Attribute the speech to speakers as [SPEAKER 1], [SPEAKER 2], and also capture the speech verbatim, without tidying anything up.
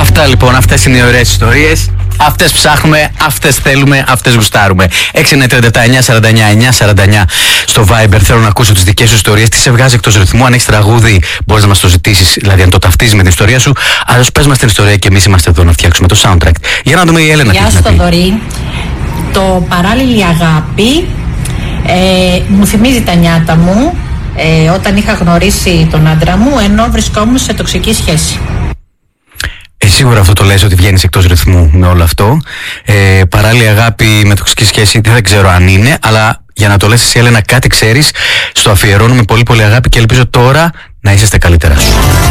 [SPEAKER 1] Αυτά λοιπόν, αυτές είναι οι ωραίες ιστορίες. Αυτές ψάχνουμε, αυτές θέλουμε, αυτές γουστάρουμε. έξι εννιά τριάντα επτά εννιά σαράντα εννιά εννιά σαράντα εννιά στο Viber. Θέλω να ακούσω τις δικές σου ιστορίες. Τι σε βγάζει εκτός ρυθμού. Αν έχεις τραγούδι, μπορείς να μας το ζητήσεις, δηλαδή αν το ταυτίζεις με την ιστορία σου. Αλλιώς πες μας την ιστορία και εμείς είμαστε εδώ να φτιάξουμε το soundtrack. Για να δούμε η Έλενα.
[SPEAKER 2] Γεια σου, Θοδωρή. Το παράλληλη αγάπη ε, μου θυμίζει τα νιάτα μου ε, όταν είχα γνωρίσει τον άντρα μου ενώ βρισκόμουν σε τοξική σχέση.
[SPEAKER 1] Ε, σίγουρα αυτό το λες ότι βγαίνεις εκτός ρυθμού με όλο αυτό. Ε, παράλληλη αγάπη με τοξική σχέση δεν ξέρω αν είναι, αλλά για να το λες εσύ, Έλενα, κάτι ξέρεις. Στο αφιερώνουμε πολύ πολύ αγάπη και ελπίζω τώρα να είσαστε καλύτερα σου.